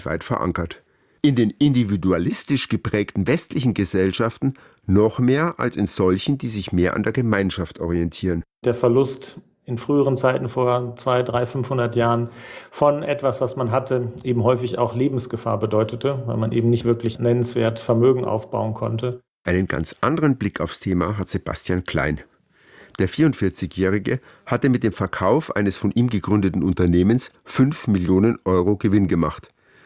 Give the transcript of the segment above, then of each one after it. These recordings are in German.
weit verankert. In den individualistisch geprägten westlichen Gesellschaften noch mehr als in solchen, die sich mehr an der Gemeinschaft orientieren. Der Verlust in früheren Zeiten vor 200, 300, 500 Jahren von etwas, was man hatte, eben häufig auch Lebensgefahr bedeutete, weil man eben nicht wirklich nennenswert Vermögen aufbauen konnte. Einen ganz anderen Blick aufs Thema hat Sebastian Klein. Der 44-Jährige hatte mit dem Verkauf eines von ihm gegründeten Unternehmens 5 Millionen Euro Gewinn gemacht.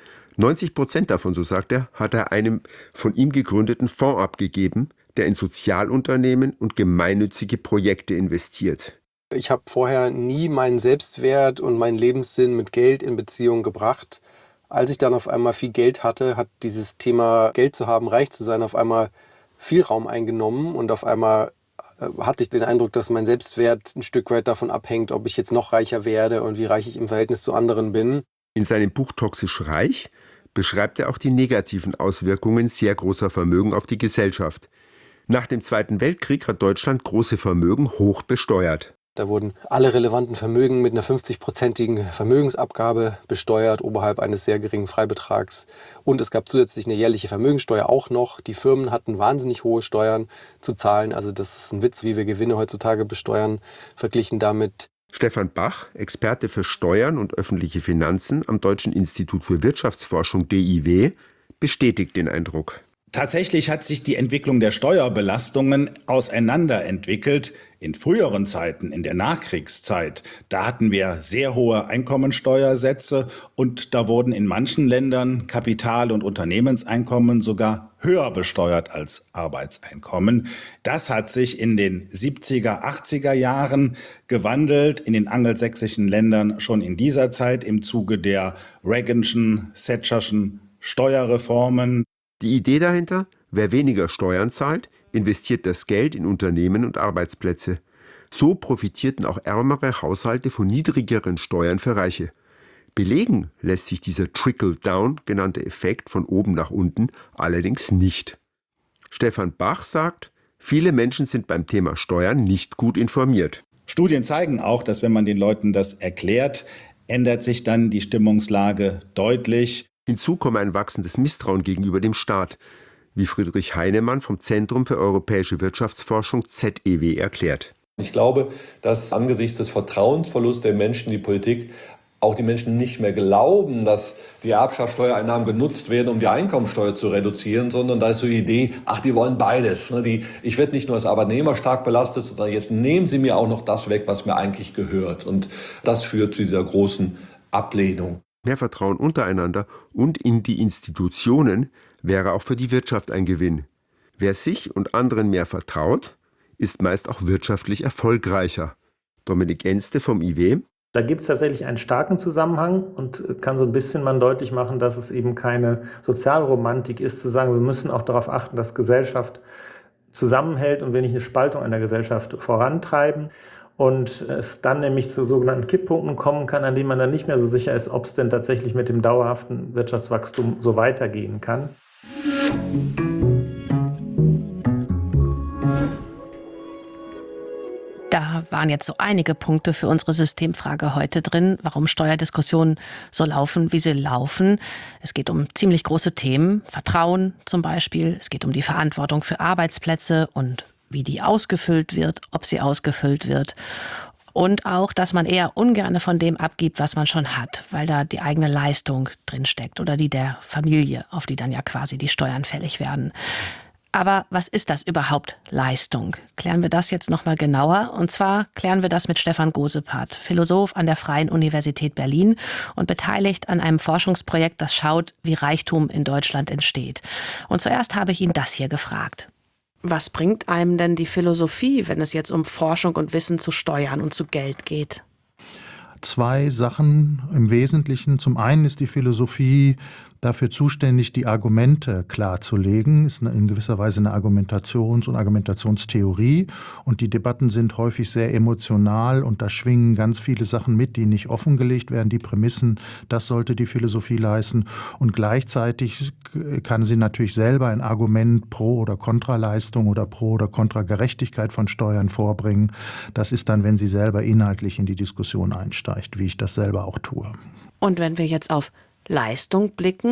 90% davon, so sagt er, hat er einem von ihm gegründeten Fonds abgegeben, der in Sozialunternehmen und gemeinnützige Projekte investiert. Ich habe vorher nie meinen Selbstwert und meinen Lebenssinn mit Geld in Beziehung gebracht. Als ich dann auf einmal viel Geld hatte, hat dieses Thema Geld zu haben, reich zu sein, auf einmal viel Raum eingenommen und auf einmal hatte ich den Eindruck, dass mein Selbstwert ein Stück weit davon abhängt, ob ich jetzt noch reicher werde und wie reich ich im Verhältnis zu anderen bin. In seinem Buch Toxisch Reich beschreibt er auch die negativen Auswirkungen sehr großer Vermögen auf die Gesellschaft. Nach dem Zweiten Weltkrieg hat Deutschland große Vermögen hoch besteuert. Da wurden alle relevanten Vermögen mit einer 50-prozentigen Vermögensabgabe besteuert, oberhalb eines sehr geringen Freibetrags. Und es gab zusätzlich eine jährliche Vermögenssteuer auch noch. Die Firmen hatten wahnsinnig hohe Steuern zu zahlen. Also das ist ein Witz, wie wir Gewinne heutzutage besteuern, verglichen damit. Stefan Bach, Experte für Steuern und öffentliche Finanzen am Deutschen Institut für Wirtschaftsforschung DIW, bestätigt den Eindruck. Tatsächlich hat sich die Entwicklung der Steuerbelastungen auseinanderentwickelt. In früheren Zeiten, in der Nachkriegszeit, da hatten wir sehr hohe Einkommensteuersätze und da wurden in manchen Ländern Kapital- und Unternehmenseinkommen sogar höher besteuert als Arbeitseinkommen. Das hat sich in den 70er, 80er Jahren gewandelt, in den angelsächsischen Ländern schon in dieser Zeit im Zuge der Reaganschen, Thatcherschen Steuerreformen. Die Idee dahinter, wer weniger Steuern zahlt, investiert das Geld in Unternehmen und Arbeitsplätze. So profitierten auch ärmere Haushalte von niedrigeren Steuern für Reiche. Belegen lässt sich dieser Trickle-Down genannte Effekt von oben nach unten allerdings nicht. Stefan Bach sagt, viele Menschen sind beim Thema Steuern nicht gut informiert. Studien zeigen auch, dass wenn man den Leuten das erklärt, ändert sich dann die Stimmungslage deutlich. Hinzu komme ein wachsendes Misstrauen gegenüber dem Staat, wie Friedrich Heinemann vom Zentrum für europäische Wirtschaftsforschung ZEW erklärt. Ich glaube, dass angesichts des Vertrauensverlusts der Menschen in die Politik auch die Menschen nicht mehr glauben, dass die Erbschaftssteuereinnahmen genutzt werden, um die Einkommensteuer zu reduzieren, sondern da ist so die Idee, die wollen beides. Ich werde nicht nur als Arbeitnehmer stark belastet, sondern jetzt nehmen sie mir auch noch das weg, was mir eigentlich gehört. Und das führt zu dieser großen Ablehnung. Mehr Vertrauen untereinander und in die Institutionen wäre auch für die Wirtschaft ein Gewinn. Wer sich und anderen mehr vertraut, ist meist auch wirtschaftlich erfolgreicher. Dominik Enste vom IW. Da gibt es tatsächlich einen starken Zusammenhang und kann so ein bisschen mal deutlich machen, dass es eben keine Sozialromantik ist, zu sagen, wir müssen auch darauf achten, dass Gesellschaft zusammenhält und wir nicht eine Spaltung einer Gesellschaft vorantreiben. Und es dann nämlich zu sogenannten Kipppunkten kommen kann, an denen man dann nicht mehr so sicher ist, ob es denn tatsächlich mit dem dauerhaften Wirtschaftswachstum so weitergehen kann. Da waren jetzt so einige Punkte für unsere Systemfrage heute drin, warum Steuerdiskussionen so laufen, wie sie laufen. Es geht um ziemlich große Themen, Vertrauen zum Beispiel. Es geht um die Verantwortung für Arbeitsplätze und wie die ausgefüllt wird, ob sie ausgefüllt wird. Und auch, dass man eher ungern von dem abgibt, was man schon hat, weil da die eigene Leistung drinsteckt oder die der Familie, auf die dann ja quasi die Steuern fällig werden. Aber was ist das überhaupt, Leistung? Klären wir das jetzt nochmal genauer. Und zwar klären wir das mit Stefan Gosepart, Philosoph an der Freien Universität Berlin und beteiligt an einem Forschungsprojekt, das schaut, wie Reichtum in Deutschland entsteht. Und zuerst habe ich ihn das hier gefragt. Was bringt einem denn die Philosophie, wenn es jetzt um Forschung und Wissen zu Steuern und zu Geld geht? 2 Sachen im Wesentlichen. Zum einen ist die Philosophie dafür zuständig, die Argumente klarzulegen, ist in gewisser Weise eine Argumentations- und Argumentationstheorie. Und die Debatten sind häufig sehr emotional und da schwingen ganz viele Sachen mit, die nicht offengelegt werden. Die Prämissen, das sollte die Philosophie leisten. Und gleichzeitig kann sie natürlich selber ein Argument pro oder kontra Leistung oder pro oder kontra Gerechtigkeit von Steuern vorbringen. Das ist dann, wenn sie selber inhaltlich in die Diskussion einsteigt, wie ich das selber auch tue. Und wenn wir jetzt auf Leistung blicken,